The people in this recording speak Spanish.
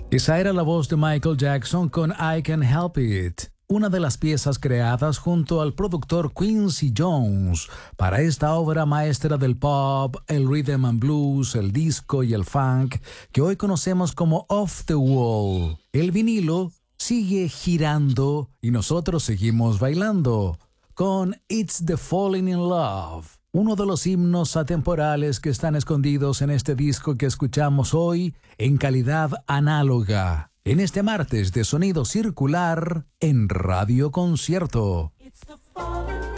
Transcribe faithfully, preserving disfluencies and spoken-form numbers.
Esa era la voz de Michael Jackson con I Can't Help It, una de las piezas creadas junto al productor Quincy Jones para esta obra maestra del pop, el rhythm and blues, el disco y el funk que hoy conocemos como Off the Wall. El vinilo sigue girando y nosotros seguimos bailando con It's the Falling in Love, uno de los himnos atemporales que están escondidos en este disco que escuchamos hoy en calidad análoga, en este martes de sonido circular en Radio Concierto.